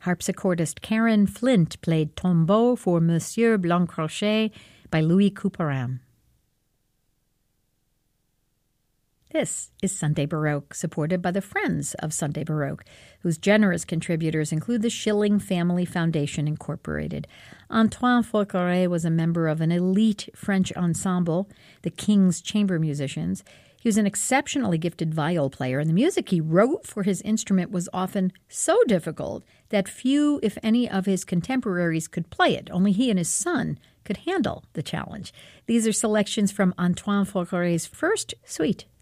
Harpsichordist Karen Flint played Tombeau for Monsieur Blancrochet by Louis Couperin. This is Sunday Baroque, supported by the Friends of Sunday Baroque, whose generous contributors include the Schilling Family Foundation, Incorporated. Antoine Forqueray was a member of an elite French ensemble, the King's Chamber Musicians. He was an exceptionally gifted viol player, and the music he wrote for his instrument was often so difficult that few, if any, of his contemporaries could play it. Only he and his son could handle the challenge. These are selections from Antoine Forqueray's first suite